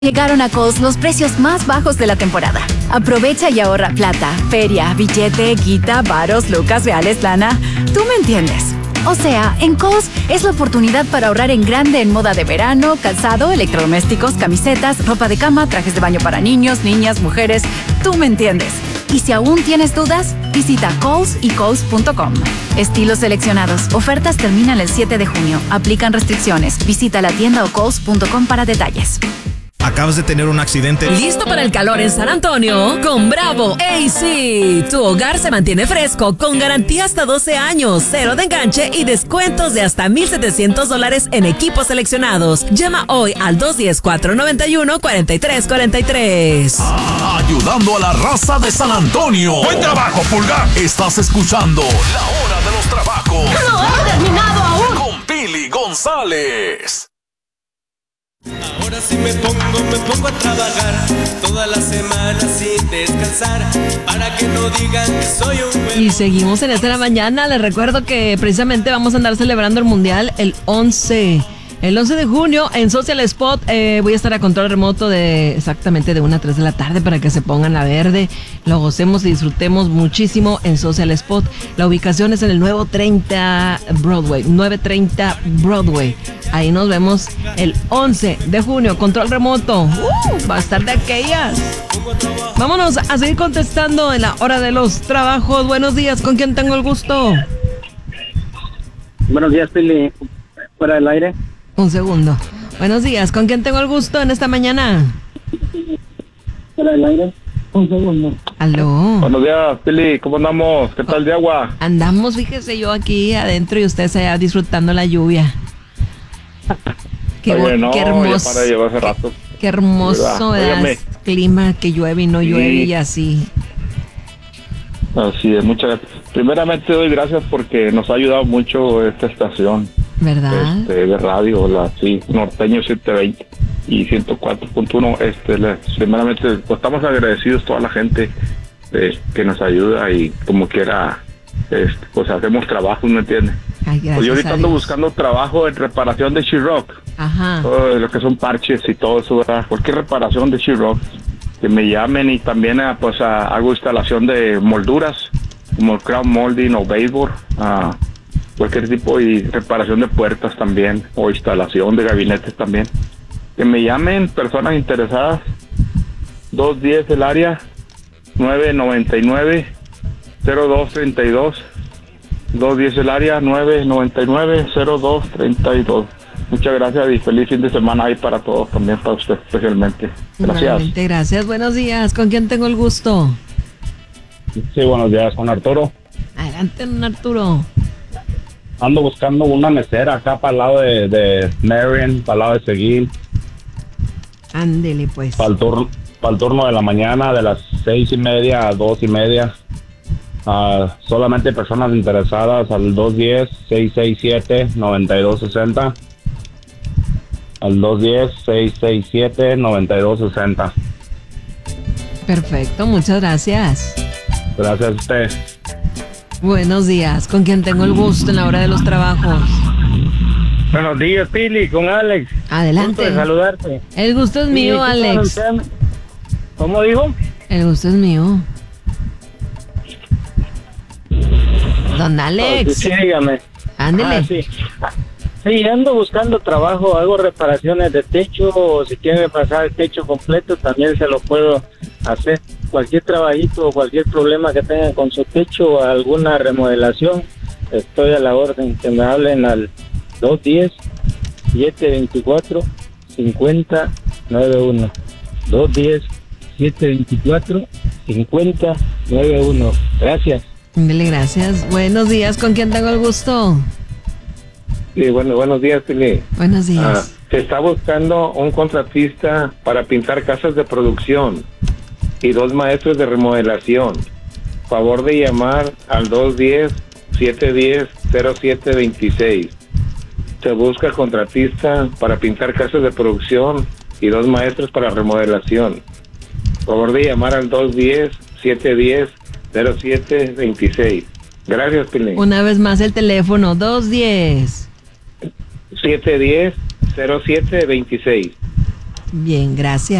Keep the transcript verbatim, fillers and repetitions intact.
Llegaron a Kohl's los precios más bajos de la temporada. Aprovecha y ahorra plata, feria, billete, guita, varos, lucas, reales, lana. Tú me entiendes. O sea, en Kohl's es la oportunidad para ahorrar en grande en moda de verano, calzado, electrodomésticos, camisetas, ropa de cama, trajes de baño para niños, niñas, mujeres. Tú me entiendes. Y si aún tienes dudas, visita Kohl's y Kohl's punto com. Estilos seleccionados. Ofertas terminan el siete de junio. Aplican restricciones. Visita la tienda o Kohl's punto com para detalles. ¿Acabas de tener un accidente? ¿Listo para el calor en San Antonio? Con Bravo A C. Tu hogar se mantiene fresco con garantía hasta doce años, cero de enganche y descuentos de hasta mil setecientos dólares en equipos seleccionados. Llama hoy al dos uno cero, cuatro nueve uno, cuatro tres cuatro tres. Ah, ayudando a la raza de San Antonio. Buen trabajo, Pulgar. Estás escuchando La Hora de los Trabajos. ¡No he terminado aún! Con Pili González. Ahora sí me pongo, me pongo a trabajar toda la semana sin descansar, para que no digan que soy un huevo. Y seguimos en esta de la mañana. Les recuerdo que precisamente vamos a andar celebrando el Mundial el once. El once de junio en Social Spot eh, voy a estar a control remoto de exactamente de una a tres de la tarde para que se pongan a verde, lo gocemos y disfrutemos muchísimo en Social Spot. La ubicación es en el nuevo treinta Broadway, nueve treinta Broadway. Ahí nos vemos el once de junio, control remoto. Uh, va a estar de aquellas. Vámonos a seguir contestando en la hora de los trabajos. Buenos días, ¿con quién tengo el gusto? Buenos días, Pili. Fuera del aire. Un segundo. Buenos días, ¿con quién tengo el gusto en esta mañana? Fuera del aire. Un segundo. Aló. Buenos días, Pili, ¿cómo andamos? ¿Qué tal de agua? Andamos, fíjese, yo aquí adentro y ustedes allá disfrutando la lluvia. Qué, Oye, no, qué hermoso. Ya para llevar hace rato. Qué hermoso, ¿verdad? Clima que llueve y no llueve y así. Así es, muchas gracias. Primeramente doy gracias porque nos ha ayudado mucho esta estación. ¿Verdad? Este, de radio, la sí, Norteño setecientos veinte y ciento cuatro punto uno. Este, les, primeramente, pues estamos agradecidos toda la gente eh, que nos ayuda y como quiera, este, pues hacemos trabajo, ¿me entiendes? Ay, gracias. Pues yo ahorita ando buscando trabajo en reparación de sheetrock. Ajá. Todo lo que son parches y todo eso, ¿verdad? Cualquier reparación de sheetrock, que me llamen. Y también eh, pues uh, hago instalación de molduras, como crown molding o baseboard, uh, cualquier tipo, y reparación de puertas también, o instalación de gabinetes también. Que me llamen personas interesadas. Dos diez el área, nueve noventa y nueve, cero dos treinta y dos. dos diez el área, nueve noventa y nueve, cero dos treinta y dos. Muchas gracias y feliz fin de semana ahí para todos, también para usted especialmente. Gracias. Realmente, gracias. Buenos días. ¿Con quién tengo el gusto? Sí, buenos días, con Arturo. Adelante, don Arturo. Ando buscando una mesera acá para el lado de, de Marion, para el lado de Seguín. Ándele, pues. Para el turno, para el turno de la mañana, de las seis y media a dos y media. Uh, solamente personas interesadas al dos diez, seis seis siete, nueve dos seis cero. Al dos diez, seis seis siete, nueve dos seis cero. Perfecto, muchas gracias. Gracias a usted. Buenos días, ¿con quién tengo el gusto en la hora de los trabajos? Buenos días, Pili, con Alex. Adelante. Gusto de saludarte. El gusto es mío, Sí, Alex. ¿Cómo dijo? El gusto es mío. Don Alex. Sí, dígame. Ándele. Ah, sí. Sí, ando buscando trabajo, hago reparaciones de techo, o si quieren pasar el techo completo, también se lo puedo hacer. Cualquier trabajito o cualquier problema que tengan con su techo o alguna remodelación, estoy a la orden. Que me hablen al dos diez, siete veinticuatro, cincuenta noventa y uno. dos diez, siete veinticuatro, cincuenta noventa y uno. Gracias. Dele, gracias. Buenos días, ¿con quién tengo el gusto? Sí, bueno, buenos días, Pili. Buenos días. Ah, se está buscando un contratista para pintar casas de producción y dos maestros de remodelación. Favor de llamar al dos diez, siete diez, cero siete veintiséis. Se busca contratista para pintar casas de producción y dos maestros para remodelación. Favor de llamar al dos diez, siete diez, cero siete veintiséis. Gracias, Pili. Una vez más el teléfono, dos diez. siete diez, cero siete veintiséis. Bien, gracias.